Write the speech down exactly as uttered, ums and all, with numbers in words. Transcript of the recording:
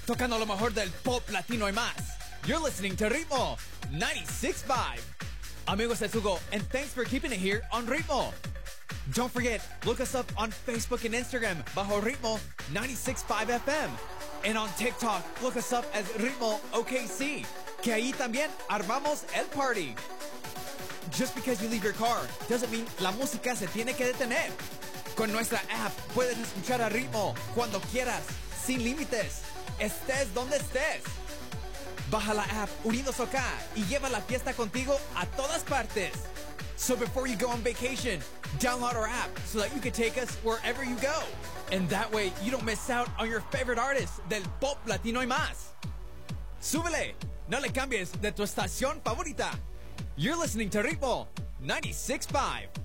tocando lo mejor del pop latino y más. You're listening to Ritmo ninety-six point five. Amigos de Tugo, and thanks for keeping it here on Ritmo. Don't forget, look us up on Facebook and Instagram bajo Ritmo ninety-six point five F M. And on TikTok, look us up as Ritmo O K C, que ahí también armamos el party. Just because you leave your car doesn't mean la música se tiene que detener. Con nuestra app puedes escuchar a Ritmo cuando quieras, sin límites, estés donde estés. Baja la app Unidos OK y lleva la fiesta contigo a todas partes. So before you go on vacation, download our app so that you can take us wherever you go. And that way you don't miss out on your favorite artists del pop latino y más. Súbele, no le cambies de tu estación favorita. You're listening to Ritmo ninety-six point five.